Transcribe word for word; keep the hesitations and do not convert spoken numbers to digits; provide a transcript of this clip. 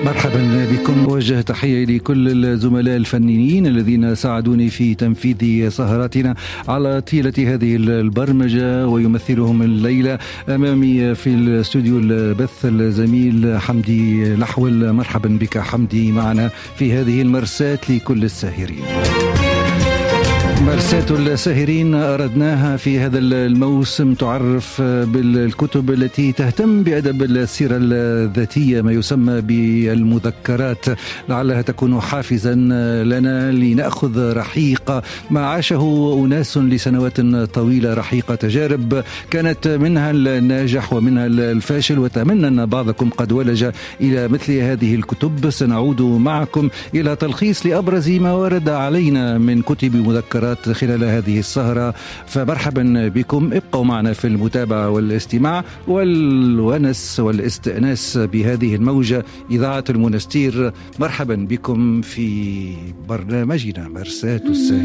مرحبا بكم. وجه تحية لكل الزملاء الفنيين الذين ساعدوني في تنفيذ سهراتنا على طيلة هذه البرمجة، ويمثلهم الليلة أمامي في الاستوديو البث الزميل حمدي لحول. مرحبا بك حمدي معنا في هذه المرساة لكل الساهرين. مرساة الساهرين أردناها في هذا الموسم تعرف بالكتب التي تهتم بأدب السيرة الذاتية، ما يسمى بالمذكرات، لعلها تكون حافزا لنا لنأخذ رحيق ما عاشه أناس لسنوات طويلة، رحيق تجارب كانت منها الناجح ومنها الفاشل، وأتمنى أن بعضكم قد ولج إلى مثل هذه الكتب. سنعود معكم إلى تلخيص لأبرز ما ورد علينا من كتب مذكرات خلال هذه السهرة، فمرحبا بكم. ابقوا معنا في المتابعة والاستماع والونس والاستئناس بهذه الموجة، إذاعة المنستير. مرحبا بكم في برنامجنا مرساة الساهرين.